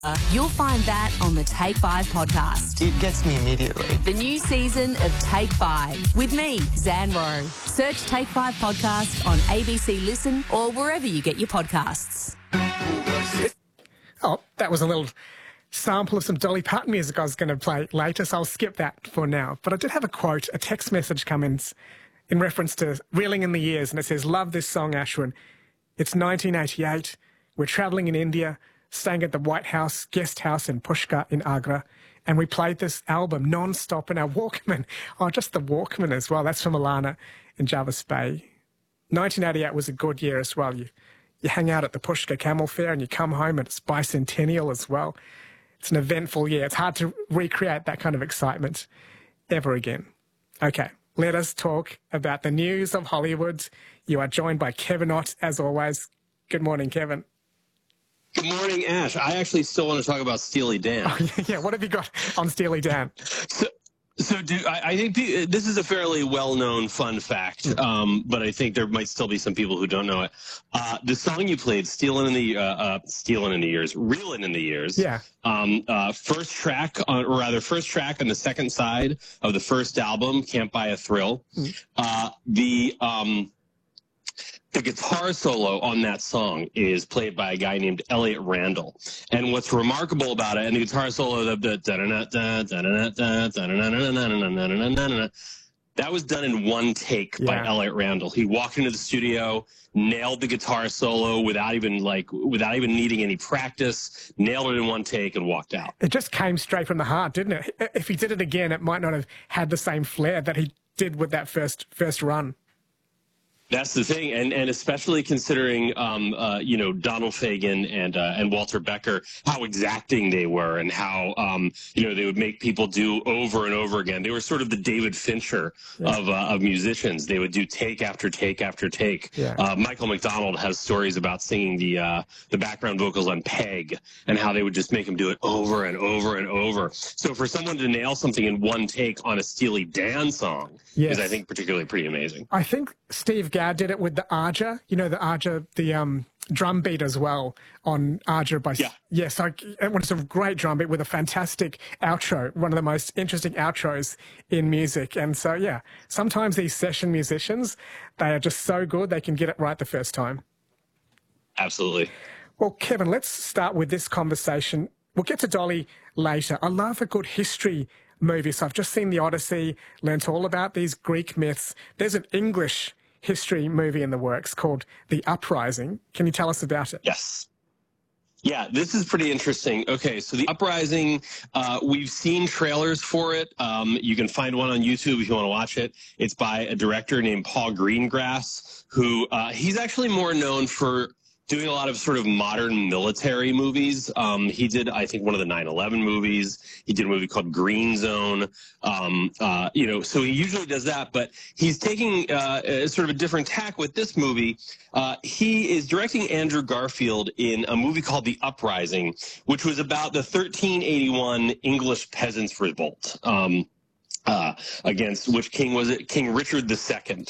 You'll find that on the Take 5 podcast. It gets me immediately. The new season of Take 5 with me, Zan Rowe. Search Take 5 podcast on ABC Listen or wherever you get your podcasts. Oh, that was a little sample of some Dolly Parton music I was going to play later, so I'll skip that for now. But I did have a text message come in reference to Reeling in the Years, and it says, "Love this song, Ashwin. It's 1988. We're travelling in India, staying at the White House guest house in Pushkar in Agra, and we played this album non-stop in our Walkman." Oh, just the Walkman as well. That's from Alana in Jarvis Bay. 1988 was a good year as well. You hang out at the Pushkar Camel Fair and you come home and it's bicentennial as well. It's an eventful year. It's hard to recreate that kind of excitement ever again. Okay, let us talk about the news of Hollywood. You are joined by Kevin Ott, as always. Good morning, Kevin. Good morning, Ash. I actually still want to talk about Steely Dan. Oh, yeah, what have you got on Steely Dan? I think this is a fairly well-known fun fact, but I think there might still be some people who don't know it. The song you played, Reelin' in the Years. Yeah. First track on the second side of the first album, Can't Buy a Thrill. The guitar solo on that song is played by a guy named Elliot Randall. And what's remarkable about it, and the guitar solo, that was done in one take by Elliot Randall. He walked into the studio, nailed the guitar solo without even needing any practice, nailed it in one take and walked out. It just came straight from the heart, didn't it? If he did it again, it might not have had the same flair that he did with that first run. That's the thing, and especially considering Donald Fagen and Walter Becker, how exacting they were, and how they would make people do over and over again. They were sort of the David Fincher of musicians. They would do take after take after take. Yeah. Michael McDonald has stories about singing the background vocals on Peg, and how they would just make him do it over and over and over. So for someone to nail something in one take on a Steely Dan song is, I think, particularly pretty amazing. I think Steve Gadd did it with the Arja, the Arja, the drum beat as well on Arja by... Yes, it was a great drum beat with a fantastic outro, one of the most interesting outros in music. And so, yeah, sometimes these session musicians, they are just so good, they can get it right the first time. Absolutely. Well, Kevin, let's start with this conversation. We'll get to Dolly later. I love a good history movie. So I've just seen The Odyssey, learnt all about these Greek myths. There's an English history movie in the works called The Uprising. Can you tell us about it? Yes. Yeah, this is pretty interesting. Okay, so The Uprising, we've seen trailers for it. You can find one on YouTube if you want to watch it. It's by a director named Paul Greengrass, who he's actually more known for doing a lot of sort of modern military movies. He did, I think, one of the 9/11 movies. He did a movie called Green Zone. So he usually does that, but he's taking sort of a different tack with this movie. He is directing Andrew Garfield in a movie called The Uprising, which was about the 1381 English Peasants' Revolt. Against which king was it? King Richard II.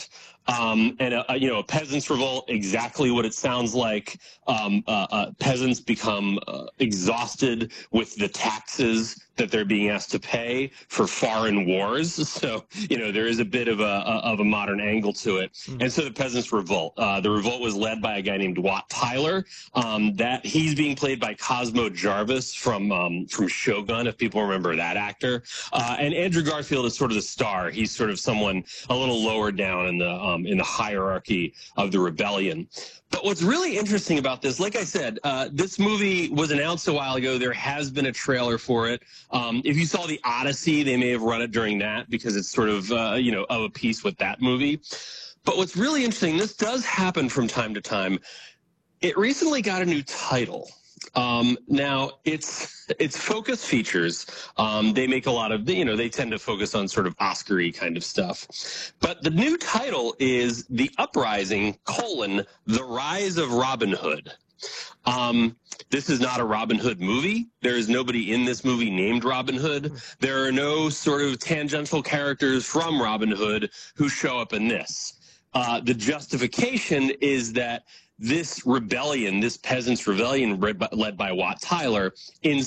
A peasants' revolt, exactly what it sounds like. Peasants become exhausted with the taxes that they're being asked to pay for foreign wars. So, there is a bit of a modern angle to it. And so the peasants' revolt. The revolt was led by a guy named Wat Tyler. That he's being played by Cosmo Jarvis from Shogun, if people remember that actor. And Andrew Garfield is sort of the star. He's sort of someone a little lower down in the hierarchy of the rebellion. But what's really interesting about this, like I said, this movie was announced a while ago. There has been a trailer for it. If you saw The Odyssey, they may have run it during that because it's sort of, of a piece with that movie. But what's really interesting, this does happen from time to time. It recently got a new title. Now, it's Focus Features. They make a lot of, they tend to focus on sort of Oscar-y kind of stuff. But the new title is The Uprising, The Rise of Robin Hood. This is not a Robin Hood movie. There is nobody in this movie named Robin Hood. There are no sort of tangential characters from Robin Hood who show up in this. The justification is that this rebellion, this peasants' rebellion led by Wat Tyler, in